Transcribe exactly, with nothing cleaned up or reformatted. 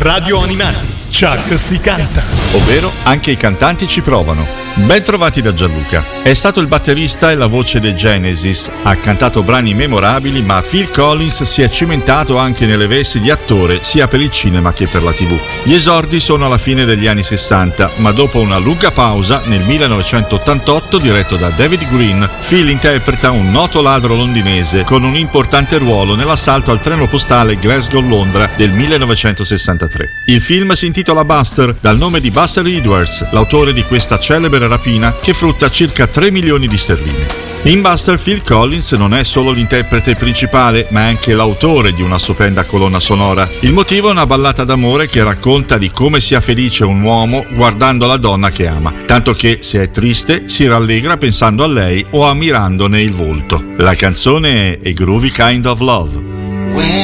Radio Animati, Chuck si canta. Ovvero, anche i cantanti ci provano. Ben trovati da Gianluca. È stato il batterista e la voce dei Genesis, ha cantato brani memorabili, ma Phil Collins si è cimentato anche nelle vesti di attore sia per il cinema che per la tivù. Gli esordi sono alla fine degli anni sessanta, ma dopo una lunga pausa, nel millenovecentottantotto, diretto da David Green, Phil interpreta un noto ladro londinese con un importante ruolo nell'assalto al treno postale Glasgow-Londra del millenovecentosessantatré. Il film si intitola Buster, dal nome di Buster Edwards, l'autore di questa celebre rapina che frutta circa tre milioni di sterline. In Buster, Phil Collins non è solo l'interprete principale, ma è anche l'autore di una stupenda colonna sonora. Il motivo è una ballata d'amore che racconta di come sia felice un uomo guardando la donna che ama, tanto che se è triste si rallegra pensando a lei o ammirandone il volto. La canzone è A Groovy Kind of Love.